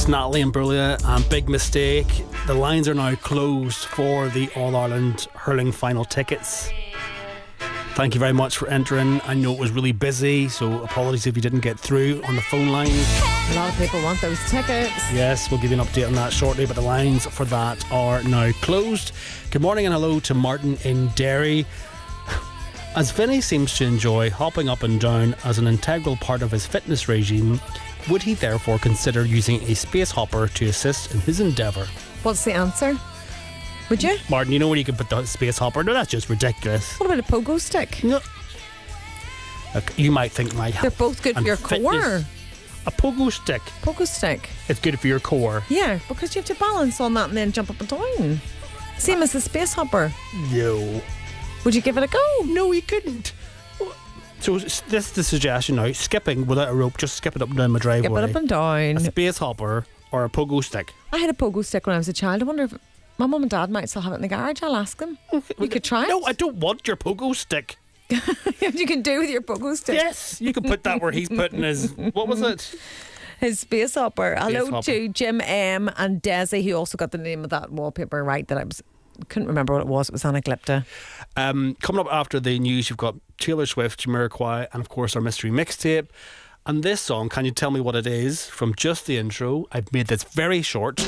Natalie Imbruglia, and big mistake. The lines are now closed for the All-Ireland hurling final tickets. Thank you very much for entering. I know it was really busy, so apologies if you didn't get through on the phone line. A lot of people want those tickets. Yes, we'll give you an update on that shortly, but the lines for that are now closed. Good morning and hello to Martin in Derry. As Vinny seems to enjoy hopping up and down as an integral part of his fitness regime, would he therefore consider using a space hopper to assist in his endeavour? What's the answer? Would you? Martin, you know where you can put the space hopper? No, that's just ridiculous. What about a pogo stick? No. Look, you might think they're both good for your core. A pogo stick. Pogo stick. It's good for your core. Yeah, because you have to balance on that and then jump up and down. Same as the space hopper. No. Would you give it a go? No, you couldn't. So this is the suggestion now. Skipping without a rope, just skip it up and down my driveway. Skip it up and down. A space hopper or a pogo stick. I had a pogo stick when I was a child. I wonder if my mum and dad might still have it in the garage. I'll ask them. You could try it. No, I don't want your pogo stick. You can do with your pogo stick. Yes, you can put that where he's putting his, what was it? His space hopper. Hello to Jim M and Desi, who also got the name of that wallpaper right that I couldn't remember what it was. It was Anaglypta. Coming up after the news, you've got Taylor Swift, Jamiroquai, and of course our mystery mixtape. And this song, can you tell me what it is? From just the intro, I've made this very short.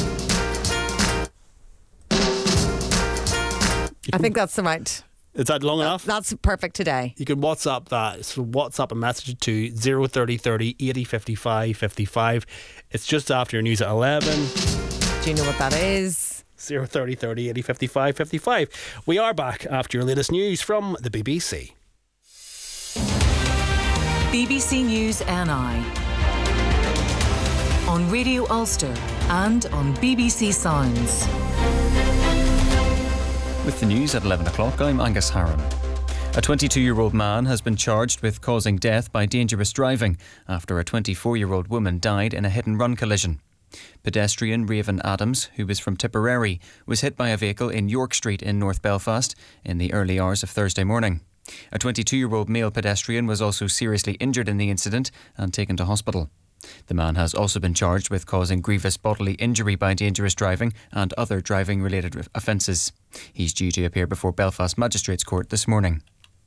I think that's the right. Is that long enough? That's perfect today. You can WhatsApp that. So WhatsApp a message to 03030 80 55 55. It's just after your news at 11. Do you know what that is? 03030 80 55 55. We are back after your latest news from the BBC. BBC News NI on Radio Ulster and on BBC Sounds. With the news at 11 o'clock, I'm Angus Harron. A 22-year-old man has been charged with causing death by dangerous driving after a 24-year-old woman died in a hit-and-run collision. Pedestrian Raven Adams, who was from Tipperary, was hit by a vehicle in York Street in North Belfast in the early hours of Thursday morning. A 22-year-old male pedestrian was also seriously injured in the incident and taken to hospital. The man has also been charged with causing grievous bodily injury by dangerous driving and other driving-related offences. He's due to appear before Belfast Magistrates Court this morning.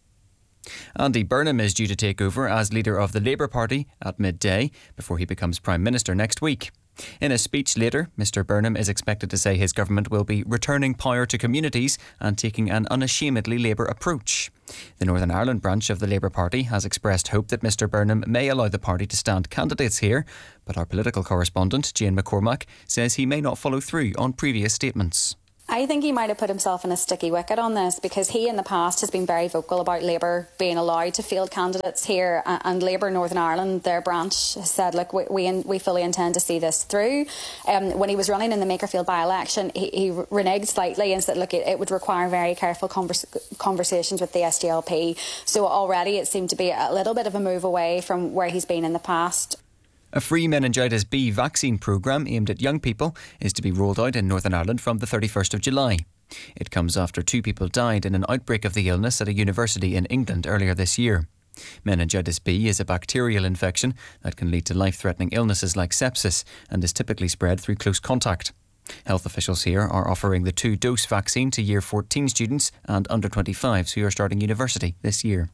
Andy Burnham is due to take over as leader of the Labour Party at midday before he becomes Prime Minister next week. In a speech later, Mr Burnham is expected to say his government will be returning power to communities and taking an unashamedly Labour approach. The Northern Ireland branch of the Labour Party has expressed hope that Mr Burnham may allow the party to stand candidates here, but our political correspondent, Jane McCormack, says he may not follow through on previous statements. I think he might have put himself in a sticky wicket on this because he in the past has been very vocal about Labour being allowed to field candidates here, and Labour Northern Ireland, their branch, has said, look, we fully intend to see this through. When he was running in the Makerfield by-election, he reneged slightly and said, look, it would require very careful conversations with the SDLP. So already it seemed to be a little bit of a move away from where he's been in the past. A free meningitis B vaccine programme aimed at young people is to be rolled out in Northern Ireland from the 31st of July. It comes after 2 people died in an outbreak of the illness at a university in England earlier this year. Meningitis B is a bacterial infection that can lead to life-threatening illnesses like sepsis and is typically spread through close contact. Health officials here are offering the 2-dose vaccine to Year 14 students and under 25s who are starting university this year.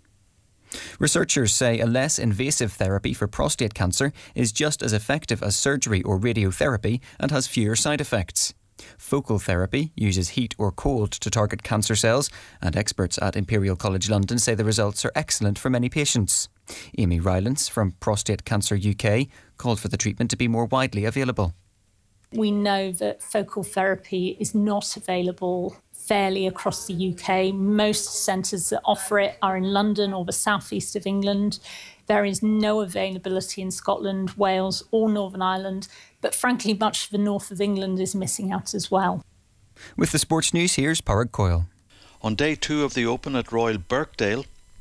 Researchers say a less invasive therapy for prostate cancer is just as effective as surgery or radiotherapy and has fewer side effects. Focal therapy uses heat or cold to target cancer cells, and experts at Imperial College London say the results are excellent for many patients. Amy Rylance from Prostate Cancer UK called for the treatment to be more widely available. We know that focal therapy is not available fairly across the UK. Most centres that offer it are in London or the southeast of England. There is no availability in Scotland, Wales or Northern Ireland, but frankly much of the north of England is missing out as well. With the sports news, here's Parag Coyle. On day 2 of the Open at Royal Birkdale,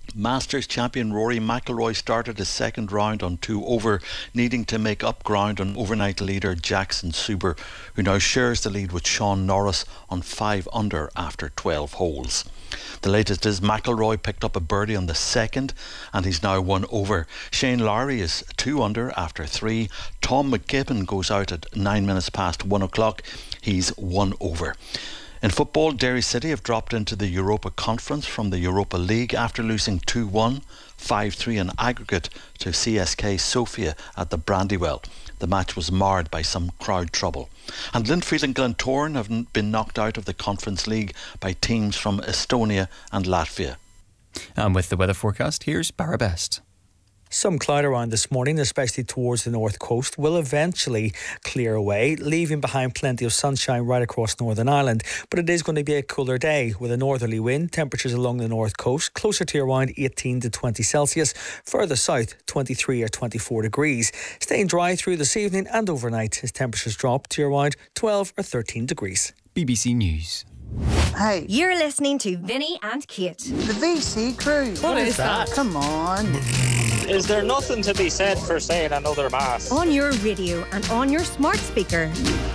Masters champion Rory McIlroy started his second round on 2 over, needing to make up ground on overnight leader Jackson Suber, who now shares the lead with Sean Norris on 5 under after 12 holes. The latest is McIlroy picked up a birdie on the second and he's now 1 over. Shane Lowry is 2 under after 3. Tom McKibben goes out at 9 minutes past 1 o'clock. He's 1 over. In football, Derry City have dropped into the Europa Conference from the Europa League after losing 2-1, 5-3 in aggregate to CSK Sofia at the Brandywell. The match was marred by some crowd trouble. And Linfield and Glentoran have been knocked out of the Conference League by teams from Estonia and Latvia. And with the weather forecast, here's Barabest. Some cloud around this morning, especially towards the north coast, will eventually clear away, leaving behind plenty of sunshine right across Northern Ireland. But it is going to be a cooler day with a northerly wind, temperatures along the north coast closer to around 18 to 20 Celsius, further south 23 or 24 degrees. Staying dry through this evening and overnight as temperatures drop to around 12 or 13 degrees. BBC News. Hey, you're listening to Vinny and Kate. The VC Crew. What is that? Come on. Is there nothing to be said for saying another mass? On your radio and on your smart speaker.